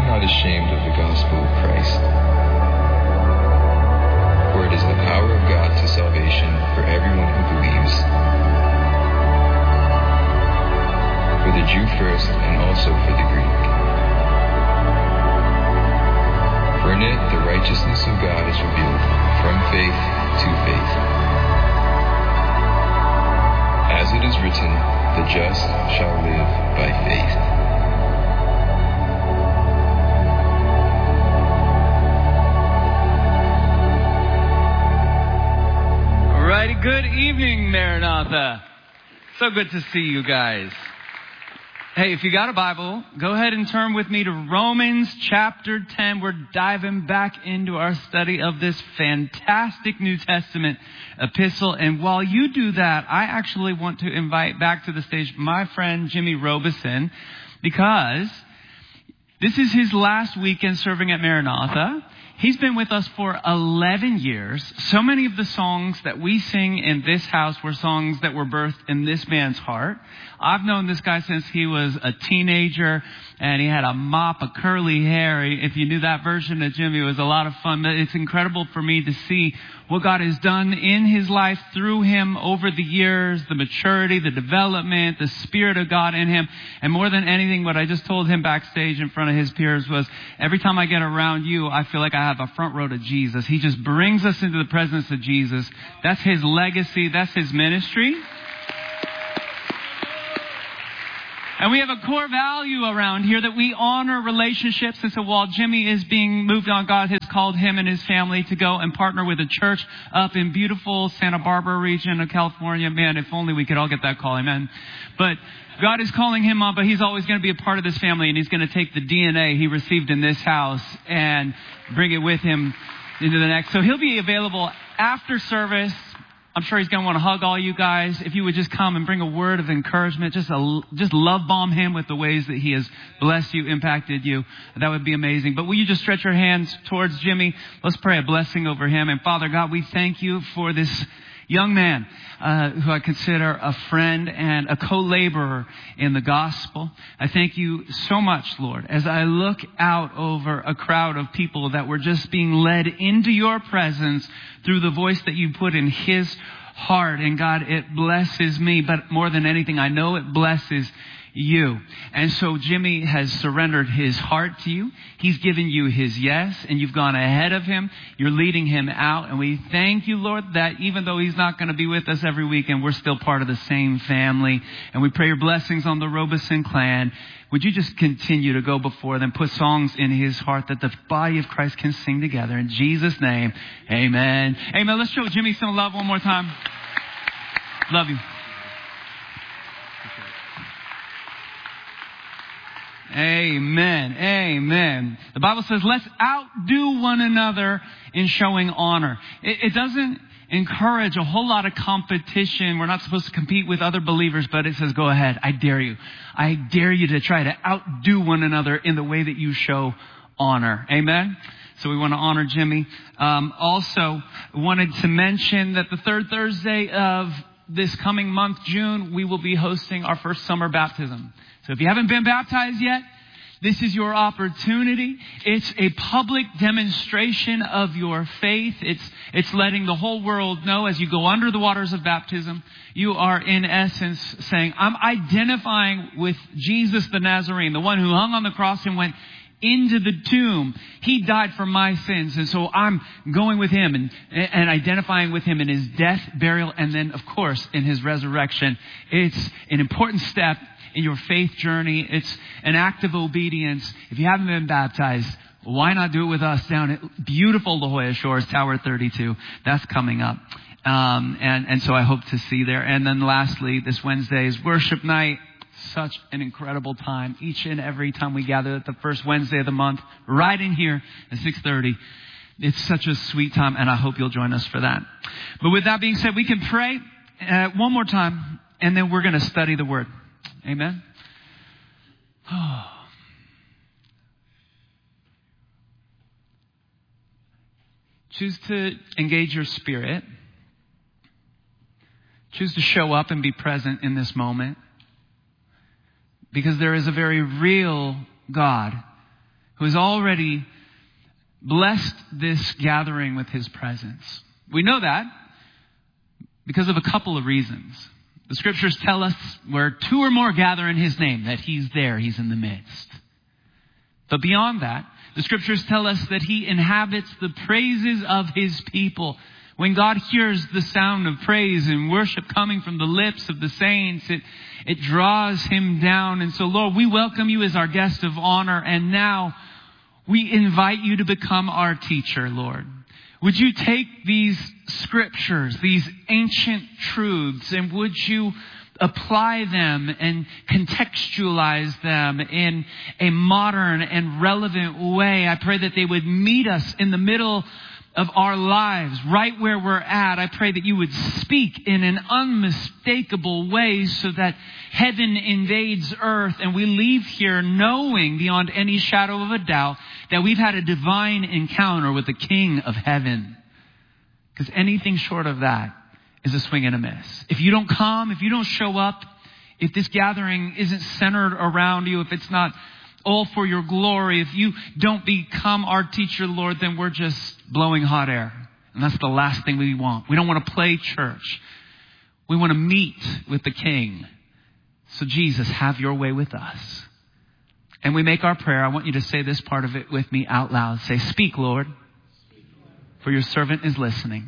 am not ashamed of the gospel of Christ, for it is the power of God to salvation for everyone who believes, for the Jew first and also for the Greek. For in it the righteousness of God is revealed from faith to faith. As it is written, the just shall live by faith. Alrighty, good evening, Maranatha. So good to see you guys. Hey, if you got a Bible, go ahead and turn with me to Romans chapter 10. We're diving back into our study of this fantastic New Testament epistle. And while you do that, I actually want to invite back to the stage my friend Jimmy Robeson, because this is his last weekend serving at Maranatha. He's been with us for 11 years. So many of the songs that we sing in this house were songs that were birthed in this man's heart. I've known this guy since he was a teenager, and he had a mop of curly hair. If you knew that version of Jimmy, it was a lot of fun. But it's incredible for me to see what God has done in his life through him over the years, the maturity, the development, the Spirit of God in him. And more than anything, what I just told him backstage in front of his peers was, every time I get around you, I feel like I have a front row to Jesus. He just brings us into the presence of Jesus. That's his legacy. That's his ministry. And we have a core value around here that we honor relationships. And so while Jimmy is being moved on, God has called him and his family to go and partner with a church up in beautiful Santa Barbara region of California. Man, if only we could all get that call, amen. But God is calling him on, but he's always going to be a part of this family, and he's going to take the DNA he received in this house and bring it with him into the next. So he'll be available after service. I'm sure he's going to want to hug all you guys. If you would just come and bring a word of encouragement, just love bomb him with the ways that he has blessed you, impacted you. That would be amazing. But will you just stretch your hands towards Jimmy? Let's pray a blessing over him. And Father God, we thank you for this young man who I consider a friend and a co-laborer in the gospel. I thank you so much, Lord, as I look out over a crowd of people that were just being led into your presence through the voice that you put in his heart. And God, it blesses me, but more than anything, I know it blesses you. And so Jimmy has surrendered his heart to you. He's given you his yes, and you've gone ahead of him. You're leading him out. And we thank you, Lord, that even though he's not going to be with us every weekend, we're still part of the same family. And we pray your blessings on the Robeson clan. Would you just continue to go before them, put songs in his heart that the body of Christ can sing together. In Jesus' name, amen. Amen. Let's show Jimmy some love one more time. Love you. Amen. Amen. The Bible says, let's outdo one another in showing honor. It doesn't encourage a whole lot of competition. We're not supposed to compete with other believers, but it says, go ahead. I dare you. I dare you to try to outdo one another in the way that you show honor. Amen. So we want to honor Jimmy. Also wanted to mention that the third Thursday of this coming month, June, we will be hosting our first summer baptism. So if you haven't been baptized yet, this is your opportunity. It's a public demonstration of your faith. It's letting the whole world know as you go under the waters of baptism, you are in essence saying, I'm identifying with Jesus the Nazarene, the one who hung on the cross and went into the tomb. He died for my sins. And so I'm going with him and identifying with him in his death, burial, and then, of course, in his resurrection. It's an important step in your faith journey. It's an act of obedience. If you haven't been baptized, why not do it with us down at beautiful La Jolla Shores, Tower 32? That's coming up. And so I hope to see you there. And then lastly, this Wednesday is worship night. Such an incredible time. Each and every time we gather at the first Wednesday of the month, right in here at 6:30. It's such a sweet time, and I hope you'll join us for that. But with that being said, we can pray one more time, and then we're going to study the Word. Amen. Choose to engage your spirit. Choose to show up and be present in this moment. Because there is a very real God who has already blessed this gathering with his presence. We know that because of a couple of reasons. The scriptures tell us where two or more gather in his name, that he's there, he's in the midst. But beyond that, the scriptures tell us that he inhabits the praises of his people. When God hears the sound of praise and worship coming from the lips of the saints, it draws him down. And so, Lord, we welcome you as our guest of honor. And now we invite you to become our teacher, Lord. Would you take these scriptures, these ancient truths, and would you apply them and contextualize them in a modern and relevant way? I pray that they would meet us in the middle of our lives, right where we're at. I pray that you would speak in an unmistakable way so that heaven invades earth and we leave here knowing beyond any shadow of a doubt that we've had a divine encounter with the King of heaven. Because anything short of that is a swing and a miss. If you don't come, if you don't show up, if this gathering isn't centered around you, if it's not all for your glory, if you don't become our teacher, Lord, then we're just blowing hot air. And that's the last thing we want. We don't want to play church. We want to meet with the King. So Jesus, have your way with us. And we make our prayer. I want you to say this part of it with me out loud. Say, speak, Lord, for your servant is listening.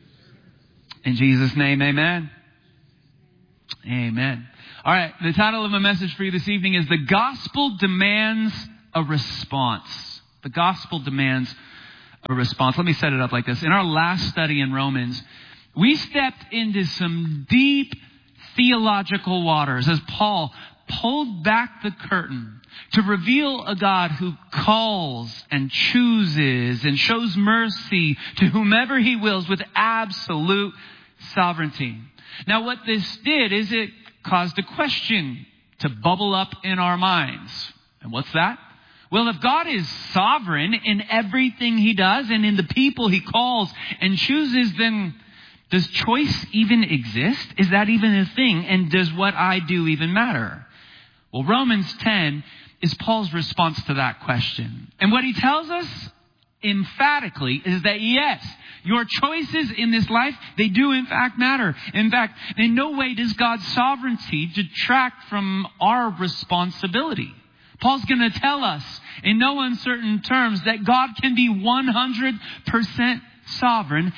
In Jesus' name, amen. Amen. All right, the title of my message for you this evening is The Gospel Demands a Response. The Gospel demands a response. Let me set it up like this. In our last study in Romans, we stepped into some deep theological waters as Paul pulled back the curtain to reveal a God who calls and chooses and shows mercy to whomever he wills with absolute sovereignty. Now, what this did is it caused a question to bubble up in our minds. And what's that? Well, if God is sovereign in everything he does and in the people he calls and chooses, then does choice even exist? Is that even a thing? And does what I do even matter? Well, Romans 10 is Paul's response to that question. And what he tells us emphatically is that yes, your choices in this life, they do in fact matter. In fact, in no way does God's sovereignty detract from our responsibility. Paul's going to tell us in no uncertain terms that God can be 100% sovereign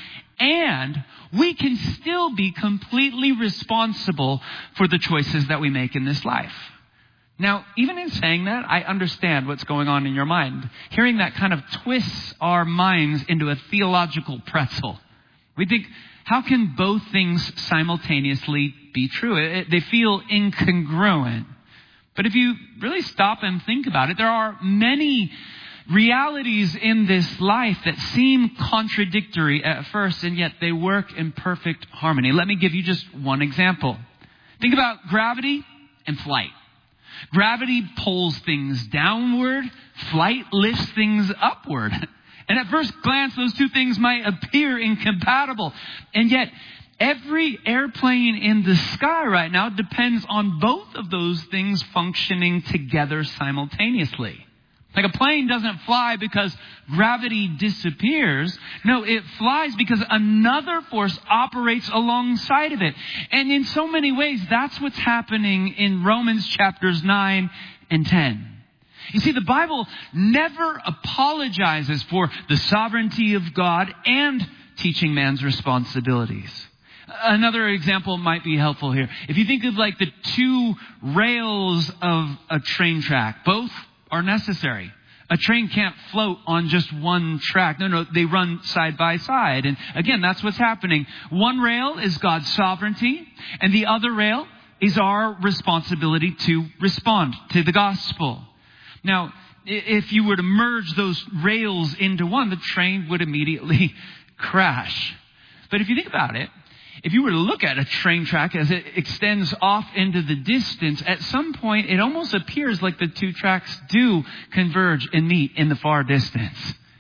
and we can still be completely responsible for the choices that we make in this life. Now, even in saying that, I understand what's going on in your mind. Hearing that kind of twists our minds into a theological pretzel. We think, how can both things simultaneously be true? They feel incongruent. But if you really stop and think about it, there are many realities in this life that seem contradictory at first, and yet they work in perfect harmony. Let me give you just one example. Think about gravity and flight. Gravity pulls things downward. Flight lifts things upward. And at first glance, those two things might appear incompatible. And yet, every airplane in the sky right now depends on both of those things functioning together simultaneously. Like a plane doesn't fly because gravity disappears. No, it flies because another force operates alongside of it. And in so many ways, that's what's happening in Romans chapters 9 and 10. You see, the Bible never apologizes for the sovereignty of God and teaching man's responsibilities. Another example might be helpful here. If you think of like the two rails of a train track, both are necessary. A train can't float on just one track. No, they run side by side. And again, that's what's happening. One rail is God's sovereignty, and the other rail is our responsibility to respond to the gospel. Now, if you were to merge those rails into one, the train would immediately crash. But if you think about it, if you were to look at a train track as it extends off into the distance, at some point it almost appears like the two tracks do converge and meet in the far distance.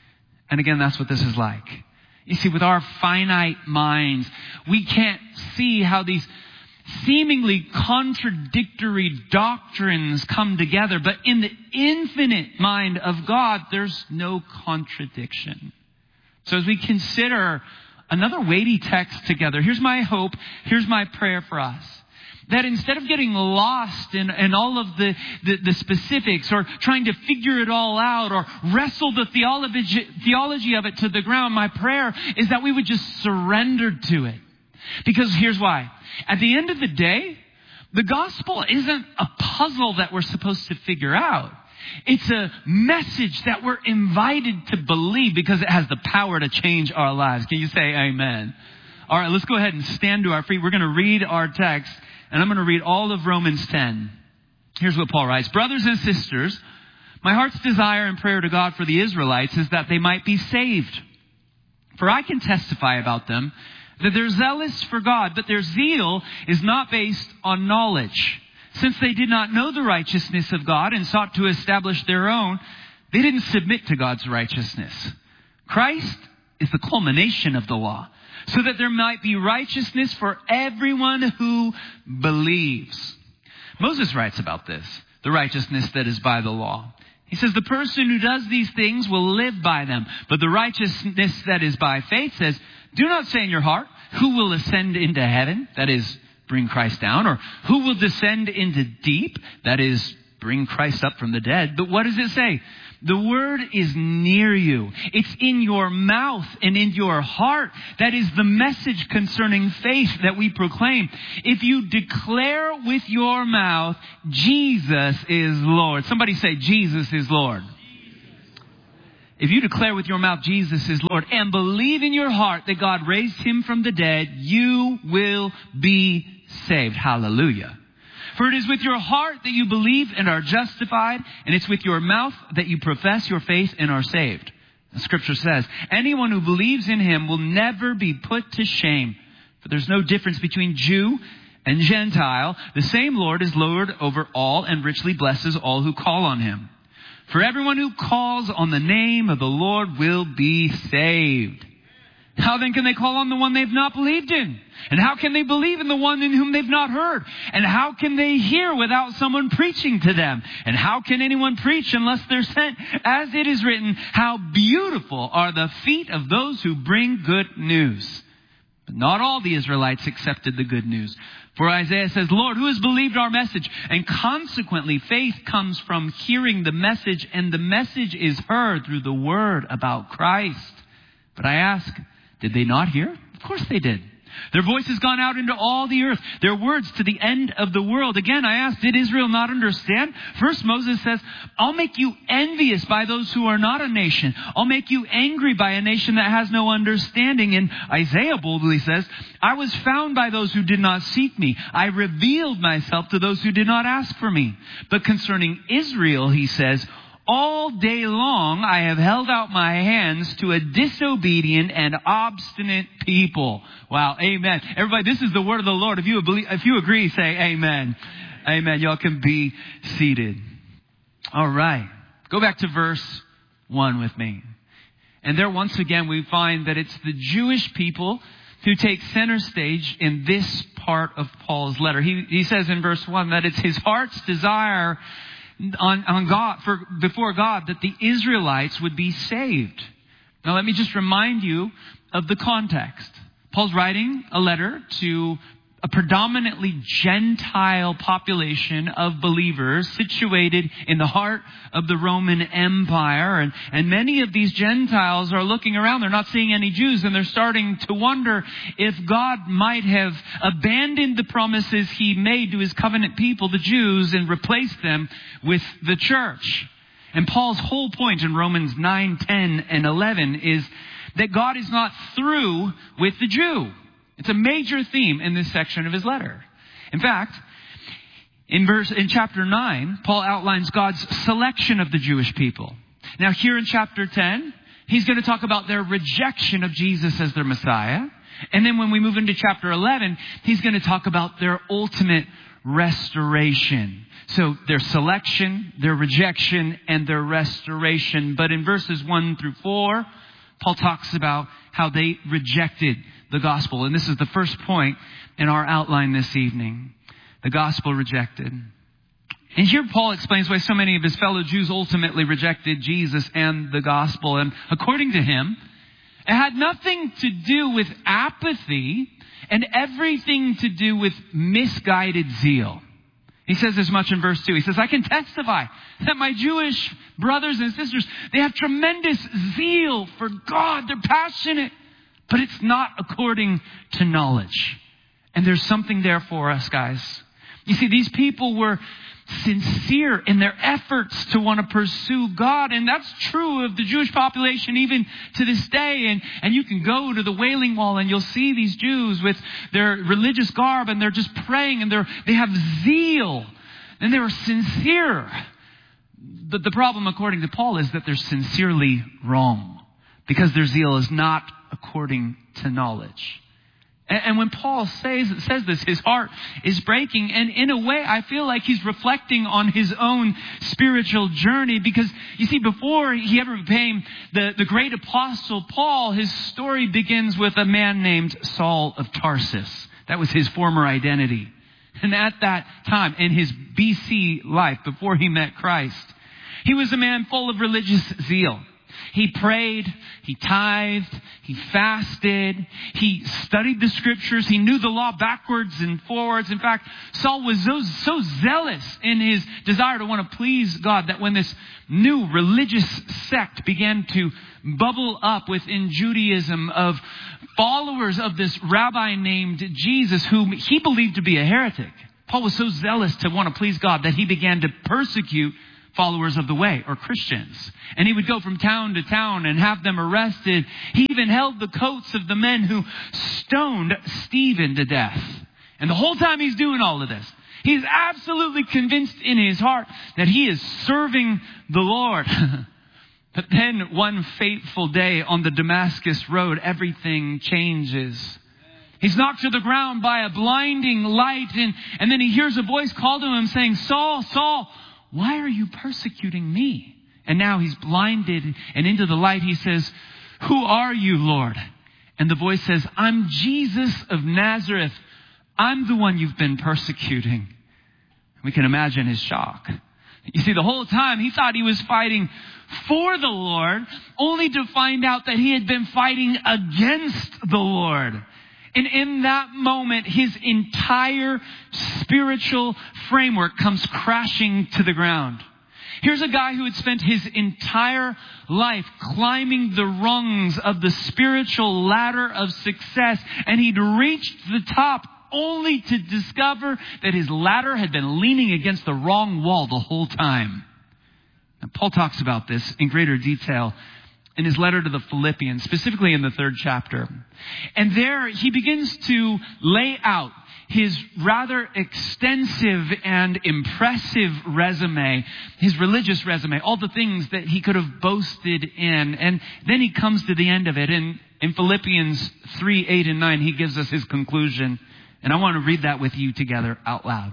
And again, that's what this is like. You see, with our finite minds, we can't see how these seemingly contradictory doctrines come together, but in the infinite mind of God, there's no contradiction. So as we consider another weighty text together, here's my hope, here's my prayer for us. That instead of getting lost in all of the specifics or trying to figure it all out or wrestle the theology of it to the ground, my prayer is that we would just surrender to it. Because here's why. At the end of the day, the gospel isn't a puzzle that we're supposed to figure out. It's a message that we're invited to believe because it has the power to change our lives. Can you say amen? All right, let's go ahead and stand to our feet. We're going to read our text, and I'm going to read all of Romans 10. Here's what Paul writes. Brothers and sisters, my heart's desire and prayer to God for the Israelites is that they might be saved. For I can testify about them that they're zealous for God, but their zeal is not based on knowledge. Since they did not know the righteousness of God and sought to establish their own, they didn't submit to God's righteousness. Christ is the culmination of the law, so that there might be righteousness for everyone who believes. Moses writes about this, the righteousness that is by the law. He says, the person who does these things will live by them. But the righteousness that is by faith says, do not say in your heart, who will ascend into heaven? That is, bring Christ down. Or who will descend into deep? That is, bring Christ up from the dead. But what does it say? The word is near you. It's in your mouth and in your heart. That is the message concerning faith that we proclaim. If you declare with your mouth, Jesus is Lord. Somebody say, Jesus is Lord. If you declare with your mouth, Jesus is Lord, and believe in your heart that God raised him from the dead, you will be saved. Hallelujah. For it is with your heart that you believe and are justified, and it's with your mouth that you profess your faith and are saved. The scripture says, anyone who believes in him will never be put to shame. For there's no difference between Jew and Gentile. The same Lord is Lord over all and richly blesses all who call on him. For everyone who calls on the name of the Lord will be saved. How then can they call on the one they've not believed in? And how can they believe in the one in whom they've not heard? And how can they hear without someone preaching to them? And how can anyone preach unless they're sent? As it is written, how beautiful are the feet of those who bring good news. But not all the Israelites accepted the good news. For Isaiah says, Lord, who has believed our message? And consequently, faith comes from hearing the message, and the message is heard through the word about Christ. But I ask, did they not hear? Of course they did. Their voice has gone out into all the earth, their words to the end of the world. Again, I ask, did Israel not understand? First, Moses says, I'll make you envious by those who are not a nation. I'll make you angry by a nation that has no understanding. And Isaiah boldly says, I was found by those who did not seek me. I revealed myself to those who did not ask for me. But concerning Israel, he says, all day long I have held out my hands to a disobedient and obstinate people. Wow, amen. Everybody, this is the word of the Lord. If you agree, say amen. Amen. Y'all can be seated. All right. Go back to verse 1 with me. And there once again we find that it's the Jewish people who take center stage in this part of Paul's letter. He says in verse 1 that it's his heart's desire on God, before God, that the Israelites would be saved. Now let me just remind you of the context. Paul's writing a letter to a predominantly Gentile population of believers situated in the heart of the Roman Empire. And many of these Gentiles are looking around. They're not seeing any Jews, and they're starting to wonder if God might have abandoned the promises he made to his covenant people, the Jews, and replaced them with the church. And Paul's whole point in Romans 9, 10, and 11 is that God is not through with the Jew. It's a major theme in this section of his letter. In fact, in chapter 9, Paul outlines God's selection of the Jewish people. Now here in chapter 10, he's going to talk about their rejection of Jesus as their Messiah. And then when we move into chapter 11, he's going to talk about their ultimate restoration. So their selection, their rejection, and their restoration. But in verses 1 through 4, Paul talks about how they rejected the gospel. And this is the first point in our outline this evening. The gospel rejected. And here Paul explains why so many of his fellow Jews ultimately rejected Jesus and the gospel. And according to him, it had nothing to do with apathy and everything to do with misguided zeal. He says as much in verse 2. He says, I can testify that my Jewish brothers and sisters, they have tremendous zeal for God. They're passionate, but it's not according to knowledge. And there's something there for us, guys. You see, these people were sincere in their efforts to want to pursue God. And that's true of the Jewish population even to this day. And you can go to the Wailing Wall and you'll see these Jews with their religious garb and they're just praying and they have zeal and they're sincere. The problem, according to Paul, is that they're sincerely wrong because their zeal is not according to knowledge. And when Paul says this, his heart is breaking. And in a way, I feel like he's reflecting on his own spiritual journey. Because, you see, before he ever became the great apostle Paul, his story begins with a man named Saul of Tarsus. That was his former identity. And at that time, in his BC life, before he met Christ, he was a man full of religious zeal. He prayed, he tithed, he fasted, he studied the scriptures, he knew the law backwards and forwards. In fact, Saul was so zealous in his desire to want to please God that when this new religious sect began to bubble up within Judaism of followers of this rabbi named Jesus, whom he believed to be a heretic, Paul was so zealous to want to please God that he began to persecute followers of the way, or Christians. And he would go from town to town and have them arrested. He even held the coats of the men who stoned Stephen to death. And the whole time he's doing all of this, he's absolutely convinced in his heart that he is serving the Lord. But then one fateful day on the Damascus road, everything changes. He's knocked to the ground by a blinding light, and then he hears a voice call to him saying, Saul, Saul, why are you persecuting me? And now he's blinded, and into the light he says, who are you, Lord? And the voice says, I'm Jesus of Nazareth. I'm the one you've been persecuting. We can imagine his shock. You see, the whole time he thought he was fighting for the Lord, only to find out that he had been fighting against the Lord. And in that moment, his entire spiritual framework comes crashing to the ground. Here's a guy who had spent his entire life climbing the rungs of the spiritual ladder of success, and he'd reached the top only to discover that his ladder had been leaning against the wrong wall the whole time. And Paul talks about this in greater detail in his letter to the Philippians, specifically in the 3rd chapter. And there he begins to lay out his rather extensive and impressive resume, his religious resume, all the things that he could have boasted in. And then he comes to the end of it. And in Philippians 3, 8, and 9, he gives us his conclusion. And I want to read that with you together out loud.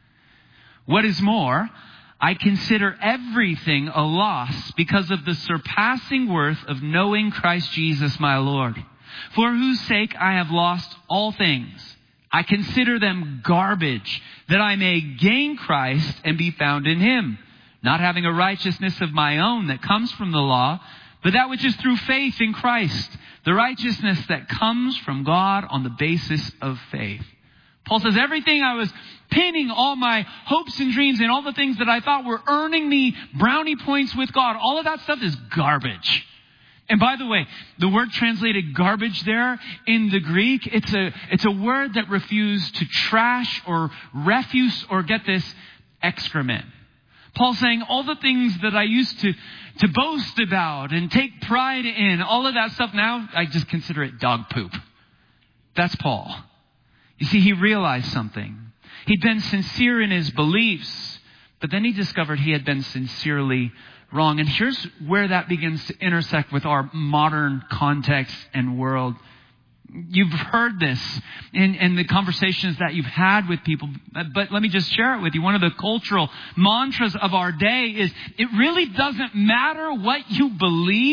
What is more, I consider everything a loss because of the surpassing worth of knowing Christ Jesus my Lord, for whose sake I have lost all things. I consider them garbage, that I may gain Christ and be found in him, not having a righteousness of my own that comes from the law, but that which is through faith in Christ, the righteousness that comes from God on the basis of faith. Paul says, everything I was pinning all my hopes and dreams and all the things that I thought were earning me brownie points with God, all of that stuff is garbage. And by the way, the word translated garbage there in the Greek, it's a word that refused to trash or refuse or, get this, excrement. Paul's saying all the things that I used to boast about and take pride in, all of that stuff now, I just consider it dog poop. That's Paul. You see, he realized something. He'd been sincere in his beliefs, but then he discovered he had been sincerely wrong. And here's where that begins to intersect with our modern context and world. You've heard this in the conversations that you've had with people, but let me just share it with you. One of the cultural mantras of our day is, it really doesn't matter what you believe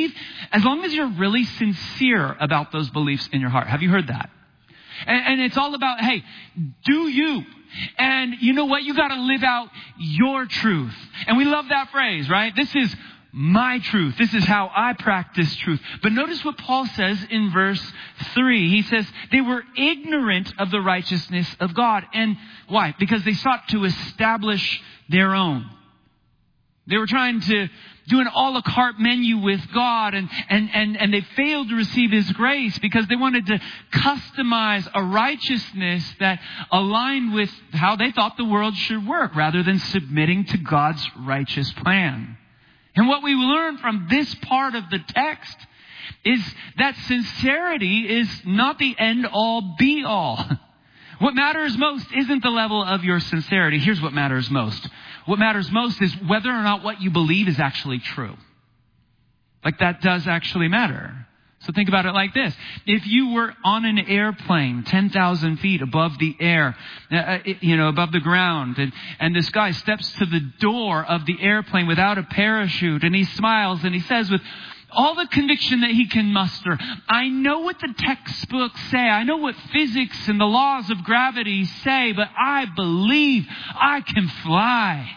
as long as you're really sincere about those beliefs in your heart. Have you heard that? And it's all about, hey, do you? And you know what? You got to live out your truth. And we love that phrase, right? This is my truth. This is how I practice truth. But notice what Paul says in verse 3. He says, they were ignorant of the righteousness of God. And why? Because they sought to establish their own. They were trying to do an a la carte menu with God, and they failed to receive His grace because they wanted to customize a righteousness that aligned with how they thought the world should work rather than submitting to God's righteous plan. And what we learn from this part of the text is that sincerity is not the end all be all. What matters most isn't the level of your sincerity. Here's what matters most. What matters most is whether or not what you believe is actually true. Like that does actually matter. So think about it like this. If you were on an airplane 10,000 feet above the air, above the ground, and this guy steps to the door of the airplane without a parachute, and he smiles and he says with all the conviction that he can muster, I know what the textbooks say. I know what physics and the laws of gravity say, but I believe I can fly.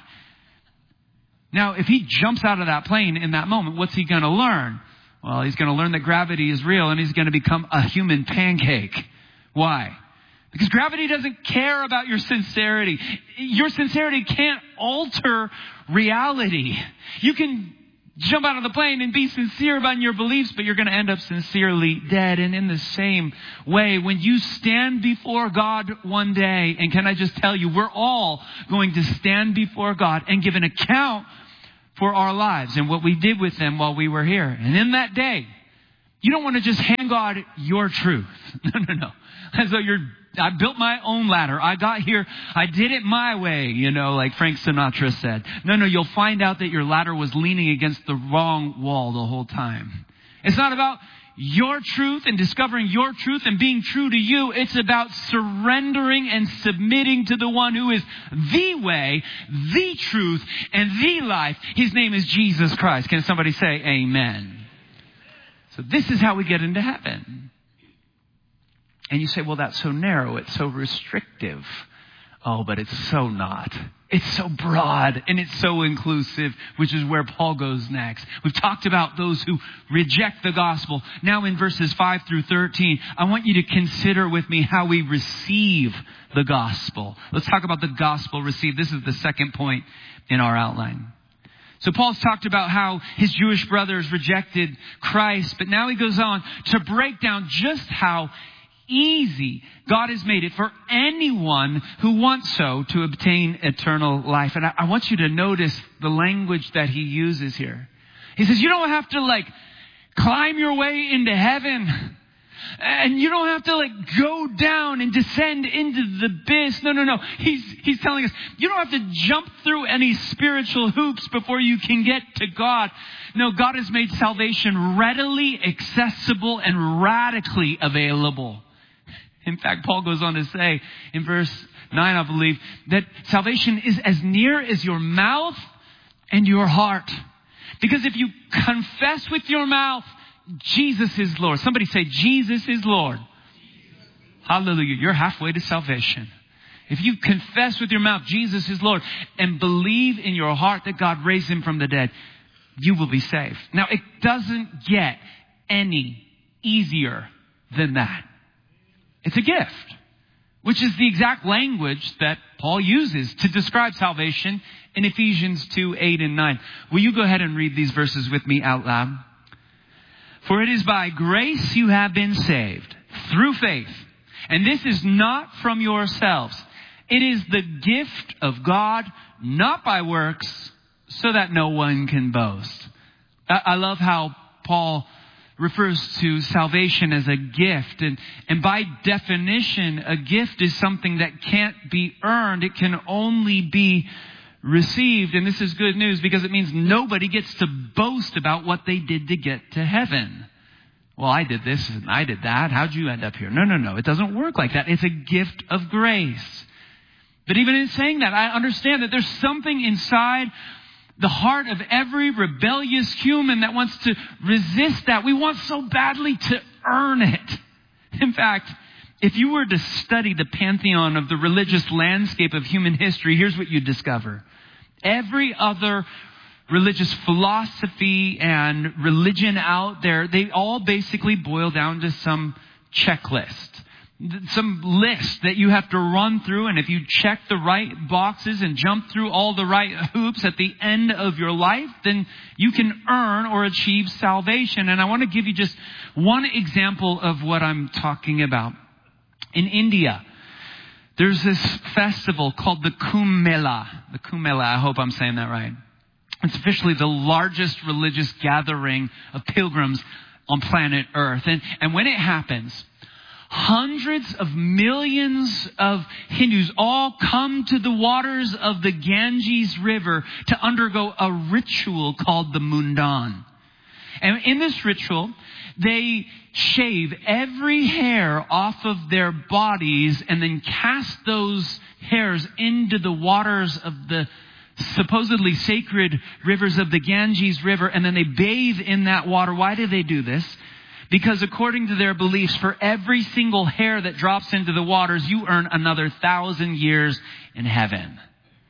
Now, if he jumps out of that plane in that moment, what's he going to learn? Well, he's going to learn that gravity is real, and he's going to become a human pancake. Why? Because gravity doesn't care about your sincerity. Your sincerity can't alter reality. You can jump out of the plane and be sincere about your beliefs, but you're going to end up sincerely dead. And in the same way, when you stand before God one day, and can I just tell you, we're all going to stand before God and give an account for our lives and what we did with them while we were here. And in that day, you don't want to just hand God your truth. No. As though I built my own ladder. I got here. I did it my way, like Frank Sinatra said. No, you'll find out that your ladder was leaning against the wrong wall the whole time. It's not about your truth and discovering your truth and being true to you. It's about surrendering and submitting to the one who is the way, the truth, and the life. His name is Jesus Christ. Can somebody say amen? So this is how we get into heaven. And you say, well, that's so narrow. It's so restrictive. Oh, but it's so not. It's so broad and it's so inclusive, which is where Paul goes next. We've talked about those who reject the gospel. Now in verses 5 through 13, I want you to consider with me how we receive the gospel. Let's talk about the gospel received. This is the second point in our outline. So Paul's talked about how his Jewish brothers rejected Christ, but now he goes on to break down just how easy God has made it for anyone who wants so to obtain eternal life. And I want you to notice the language that he uses here. He says, you don't have to climb your way into heaven. And you don't have to go down and descend into the abyss. No. He's telling us, you don't have to jump through any spiritual hoops before you can get to God. No, God has made salvation readily accessible and radically available. In fact, Paul goes on to say in verse 9, I believe, that salvation is as near as your mouth and your heart. Because if you confess with your mouth, Jesus is Lord. Somebody say, Jesus is Lord. Hallelujah. You're halfway to salvation. If you confess with your mouth, Jesus is Lord, and believe in your heart that God raised him from the dead, you will be saved. Now, it doesn't get any easier than that. It's a gift, which is the exact language that Paul uses to describe salvation in Ephesians 2, 8 and 9. Will you go ahead and read these verses with me out loud? For it is by grace you have been saved through faith. And this is not from yourselves. It is the gift of God, not by works, so that no one can boast. I love how Paul refers to salvation as a gift. And by definition, a gift is something that can't be earned. It can only be received. And this is good news because it means nobody gets to boast about what they did to get to heaven. Well, I did this and I did that. How'd you end up here? No. It doesn't work like that. It's a gift of grace. But even in saying that, I understand that there's something inside the heart of every rebellious human that wants to resist that. We want so badly to earn it. In fact, if you were to study the pantheon of the religious landscape of human history, here's what you'd discover. Every other religious philosophy and religion out there, they all basically boil down to some checklist. Some list that you have to run through, and if you check the right boxes and jump through all the right hoops at the end of your life, then you can earn or achieve salvation. And I want to give you just one example of what I'm talking about. In India, there's this festival called the Kumbh Mela. The Kumbh Mela, I hope I'm saying that right. It's officially the largest religious gathering of pilgrims on planet Earth. And when it happens, hundreds of millions of Hindus all come to the waters of the Ganges River to undergo a ritual called the Mundan. And in this ritual, they shave every hair off of their bodies and then cast those hairs into the waters of the supposedly sacred rivers of the Ganges River, and then they bathe in that water. Why do they do this? Because according to their beliefs, for every single hair that drops into the waters, you earn another 1,000 years in heaven.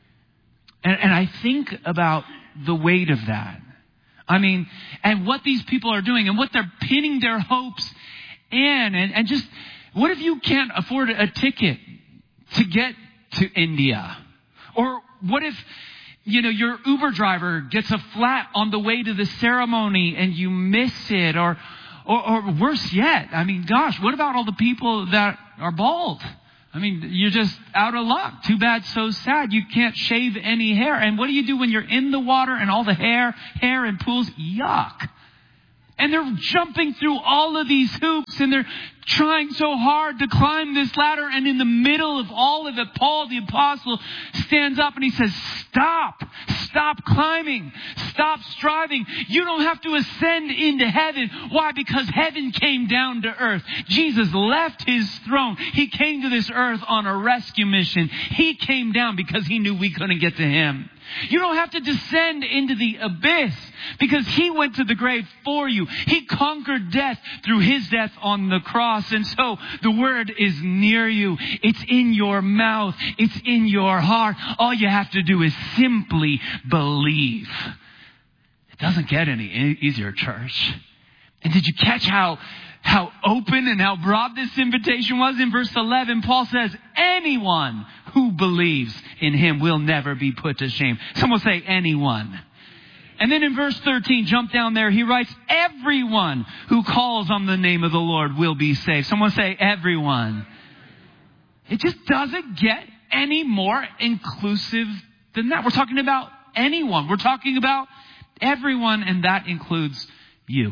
And I think about the weight of that. I mean, and what these people are doing and what they're pinning their hopes in. And just, what if you can't afford a ticket to get to India? Or what if, your Uber driver gets a flat on the way to the ceremony and you miss it? Or worse yet, gosh, what about all the people that are bald? You're just out of luck. Too bad, so sad. You can't shave any hair. And what do you do when you're in the water and all the hair and pools? Yuck. And they're jumping through all of these hoops and they're trying so hard to climb this ladder. And in the middle of all of it, Paul the apostle stands up and he says, Stop climbing. Stop striving. You don't have to ascend into heaven. Why? Because heaven came down to earth. Jesus left his throne. He came to this earth on a rescue mission. He came down because he knew we couldn't get to him. You don't have to descend into the abyss because he went to the grave for you. He conquered death through his death on the cross. And so the word is near you. It's in your mouth. It's in your heart. All you have to do is simply believe. It doesn't get any easier, church. And did you catch how open and how broad this invitation was? In verse 11, Paul says, anyone who believes in him will never be put to shame. Someone say anyone. And then in verse 13, jump down there, he writes, everyone who calls on the name of the Lord will be saved. Someone say everyone. It just doesn't get any more inclusive than that. We're talking about anyone. We're talking about everyone, and that includes you.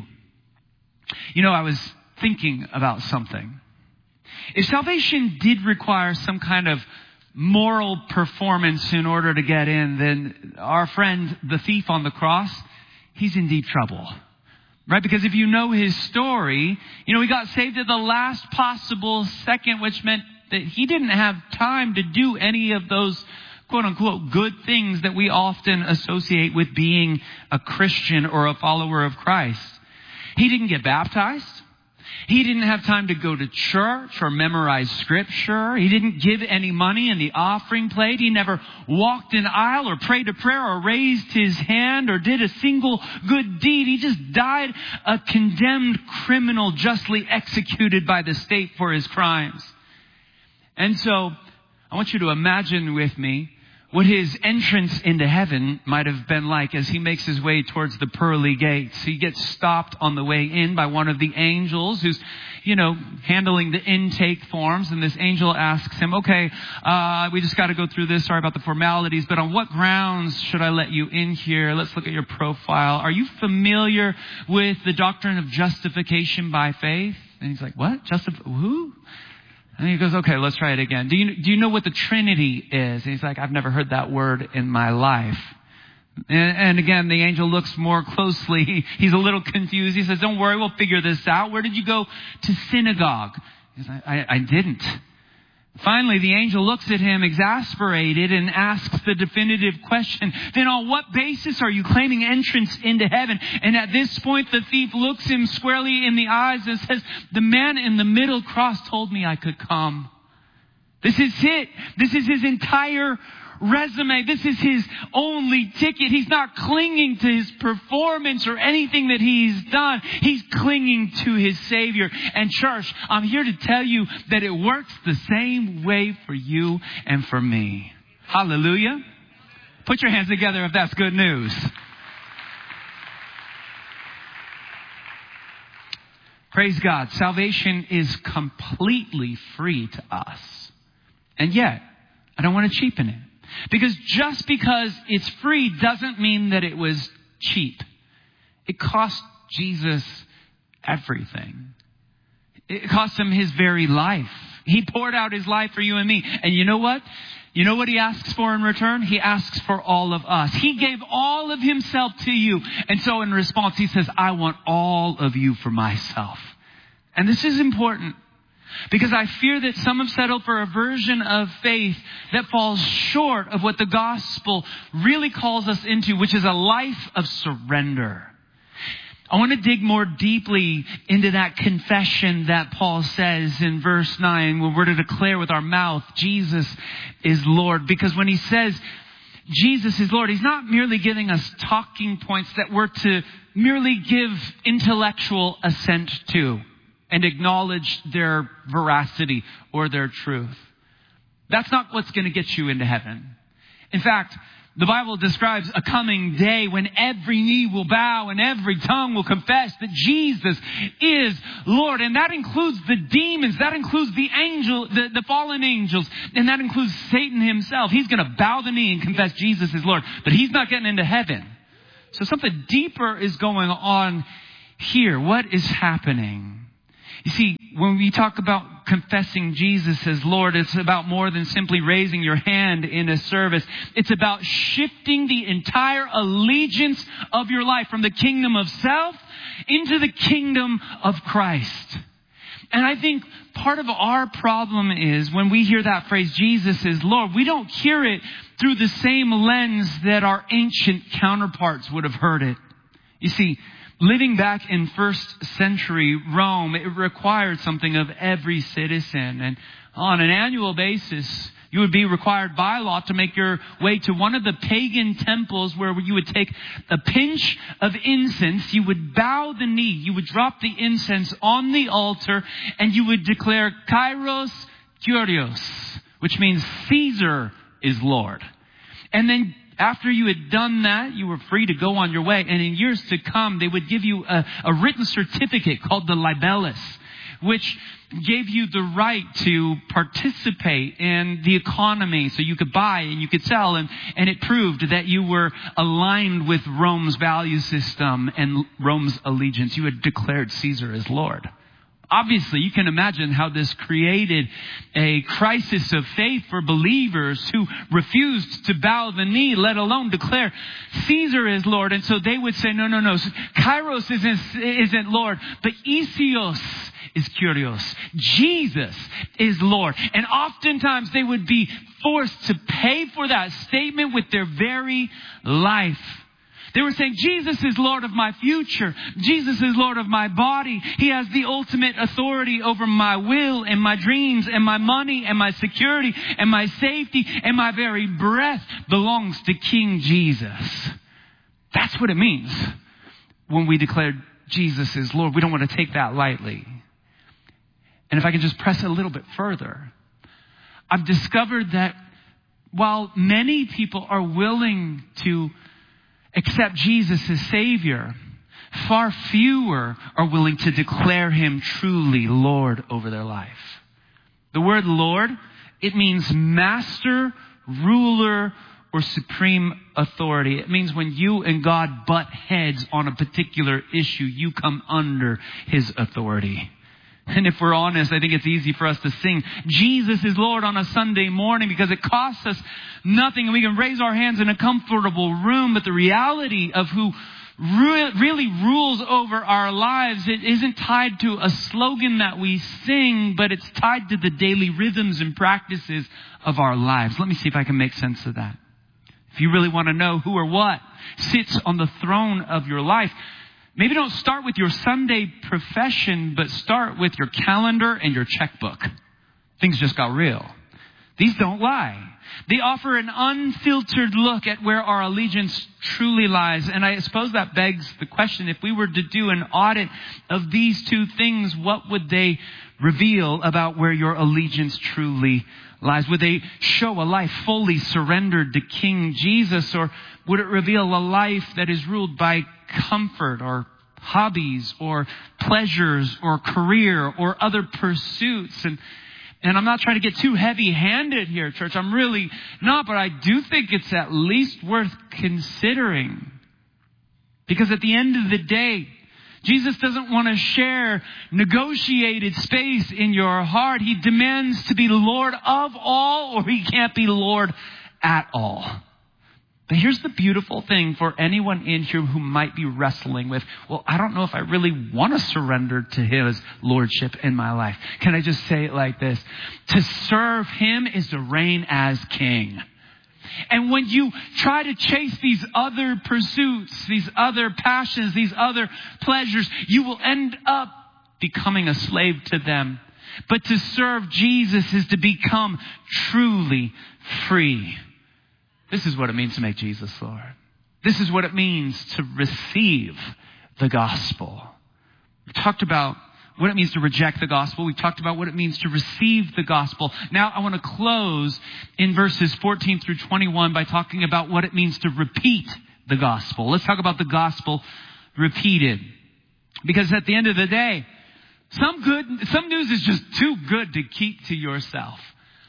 I was thinking about something. If salvation did require some kind of moral performance in order to get in, then our friend, the thief on the cross, he's in deep trouble. Right? Because if you know his story, he got saved at the last possible second, which meant that he didn't have time to do any of those quote unquote good things that we often associate with being a Christian or a follower of Christ. He didn't get baptized. He didn't have time to go to church or memorize scripture. He didn't give any money in the offering plate. He never walked an aisle or prayed a prayer or raised his hand or did a single good deed. He just died a condemned criminal justly executed by the state for his crimes. And so I want you to imagine with me what his entrance into heaven might have been like as he makes his way towards the pearly gates. He gets stopped on the way in by one of the angels who's, handling the intake forms. And this angel asks him, okay, we just got to go through this. Sorry about the formalities, but on what grounds should I let you in here? Let's look at your profile. Are you familiar with the doctrine of justification by faith? And he's like, what? Who? And he goes, okay, let's try it again. Do you know what the Trinity is? And he's like, I've never heard that word in my life. And again, the angel looks more closely. He's a little confused. He says, don't worry, we'll figure this out. Where did you go to synagogue? He says, I didn't. Finally, the angel looks at him exasperated and asks the definitive question, then on what basis are you claiming entrance into heaven? And at this point, the thief looks him squarely in the eyes and says, the man in the middle cross told me I could come. This is it. This is his entire resume. This is his only ticket. He's not clinging to his performance or anything that he's done. He's clinging to his Savior. And church, I'm here to tell you that it works the same way for you and for me. Hallelujah. Put your hands together if that's good news. Praise God. Salvation is completely free to us. And yet, I don't want to cheapen it. Because just because it's free doesn't mean that it was cheap. It cost Jesus everything. It cost him his very life. He poured out his life for you and me. And you know what? You know what he asks for in return? He asks for all of us. He gave all of himself to you. And so in response, he says, I want all of you for myself. And this is important. Because I fear that some have settled for a version of faith that falls short of what the gospel really calls us into, which is a life of surrender. I want to dig more deeply into that confession that Paul says in verse 9, when we're to declare with our mouth, Jesus is Lord. Because when he says Jesus is Lord, he's not merely giving us talking points that we're to merely give intellectual assent to and acknowledge their veracity or their truth. That's not what's going to get you into heaven. In fact, the Bible describes a coming day when every knee will bow and every tongue will confess that Jesus is Lord. And that includes the demons. That includes the fallen angels. And that includes Satan himself. He's going to bow the knee and confess Jesus is Lord. But he's not getting into heaven. So something deeper is going on here. What is happening? You see, when we talk about confessing Jesus as Lord, it's about more than simply raising your hand in a service. It's about shifting the entire allegiance of your life from the kingdom of self into the kingdom of Christ. And I think part of our problem is when we hear that phrase, Jesus is Lord, we don't hear it through the same lens that our ancient counterparts would have heard it. You see, living back in first century Rome, it required something of every citizen. And on an annual basis, you would be required by law to make your way to one of the pagan temples where you would take a pinch of incense. You would bow the knee. You would drop the incense on the altar and you would declare Kairos Kyrios, which means Caesar is Lord. And then after you had done that, you were free to go on your way. And in years to come, they would give you a written certificate called the libellus, which gave you the right to participate in the economy. So you could buy and you could sell. And it proved that you were aligned with Rome's value system and Rome's allegiance. You had declared Caesar as Lord. Obviously, you can imagine how this created a crisis of faith for believers who refused to bow the knee, let alone declare Caesar is Lord. And so they would say, no. Kairos isn't Lord, but Isios is Kyrios. Jesus is Lord. And oftentimes they would be forced to pay for that statement with their very life. They were saying, Jesus is Lord of my future. Jesus is Lord of my body. He has the ultimate authority over my will and my dreams and my money and my security and my safety and my very breath belongs to King Jesus. That's what it means when we declare Jesus is Lord. We don't want to take that lightly. And if I can just press a little bit further, I've discovered that while many people are willing to accept Jesus as Savior, far fewer are willing to declare Him truly Lord over their life. The word Lord, it means master, ruler, or supreme authority. It means when you and God butt heads on a particular issue, you come under His authority. And if we're honest, I think it's easy for us to sing Jesus is Lord on a Sunday morning because it costs us nothing and we can raise our hands in a comfortable room. But the reality of who really rules over our lives, it isn't tied to a slogan that we sing, but it's tied to the daily rhythms and practices of our lives. Let me see if I can make sense of that. If you really want to know who or what sits on the throne of your life, maybe don't start with your Sunday profession, but start with your calendar and your checkbook. Things just got real. These don't lie. They offer an unfiltered look at where our allegiance truly lies. And I suppose that begs the question, if we were to do an audit of these two things, what would they reveal about where your allegiance truly lies? Would they show a life fully surrendered to King Jesus? Or would it reveal a life that is ruled by comfort or hobbies or pleasures or career or other pursuits? And I'm not trying to get too heavy-handed here, church. I'm really not, but I do think it's at least worth considering. Because at the end of the day, Jesus doesn't want to share negotiated space in your heart. He demands to be Lord of all, or he can't be Lord at all. But here's the beautiful thing for anyone in here who might be wrestling with, well, I don't know if I really want to surrender to his lordship in my life. Can I just say it like this? To serve him is to reign as king. And when you try to chase these other pursuits, these other passions, these other pleasures, you will end up becoming a slave to them. But to serve Jesus is to become truly free. This is what it means to make Jesus Lord. This is what it means to receive the gospel. We talked about what it means to reject the gospel. We talked about what it means to receive the gospel. Now I want to close in verses 14 through 21 by talking about what it means to repeat the gospel. Let's talk about the gospel repeated. Because at the end of the day, some news is just too good to keep to yourself.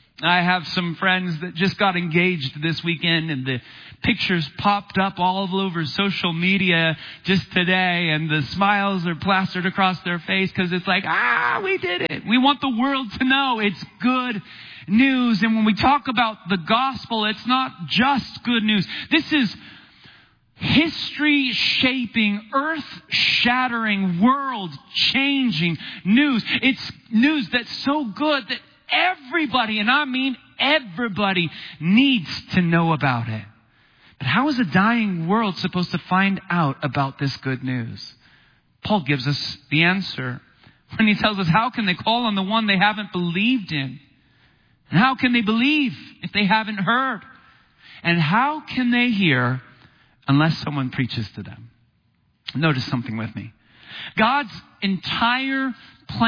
I have some friends that just got engaged this weekend, and the pictures popped up all over social media just today, and the smiles are plastered across their face because it's like, we did it. We want the world to know it's good news. And when we talk about the gospel, it's not just good news. This is history-shaping, earth-shattering, world-changing news. It's news that's so good that everybody, and I mean everybody, needs to know about it. But how is a dying world supposed to find out about this good news? Paul gives us the answer when he tells us, how can they call on the one they haven't believed in? And how can they believe if they haven't heard? And how can they hear unless someone preaches to them? Notice something with me. God's entire plan